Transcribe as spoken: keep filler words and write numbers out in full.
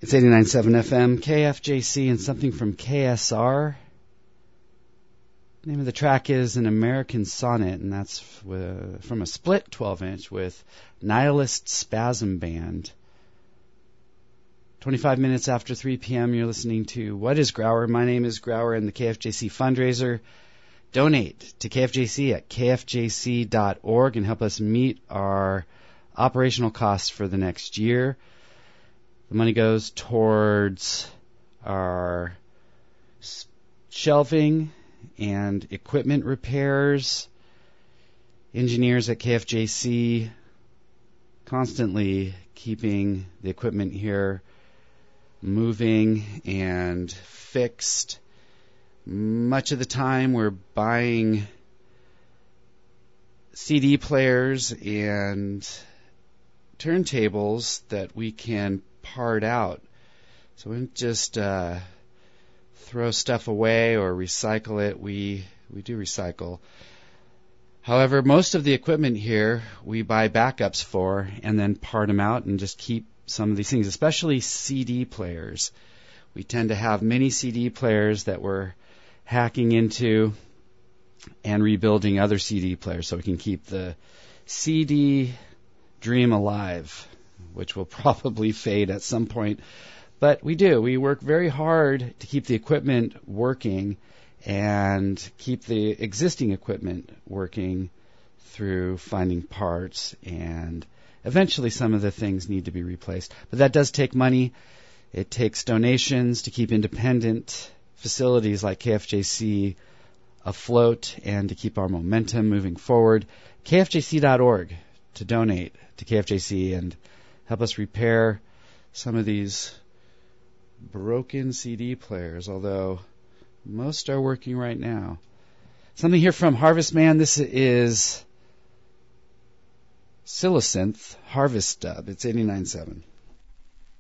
It's eighty-nine point seven F M, K F J C, and something from K S R. The name of the track is An American Sonnet, and that's f- from a split twelve inch with Nihilist Spasm Band. twenty-five minutes after three p.m., you're listening to What is Grauer? My name is Grauer, and the K F J C fundraiser. Donate to K F J C at K F J C dot org and help us meet our operational costs for the next year. The money goes towards our shelving and equipment repairs. Engineers at K F J C constantly keeping the equipment here moving and fixed. Much of the time we're buying C D players and turntables that we can part out. So we don't just uh, throw stuff away or recycle it. We we do recycle. However, most of the equipment here we buy backups for and then part them out and just keep some of these things, especially C D players. We tend to have many C D players that we're hacking into and rebuilding other C D players so we can keep the C D dream alive, which will probably fade at some point. But we do. We work very hard to keep the equipment working and keep the existing equipment working through finding parts, and eventually some of the things need to be replaced. But that does take money. It takes donations to keep independent facilities like K F J C afloat and to keep our momentum moving forward. K F J C dot org to donate to K F J C and help us repair some of these broken C D players, although most are working right now. Something here from Harvest Man. This is Silosynth Harvest Dub. It's eighty-nine point seven.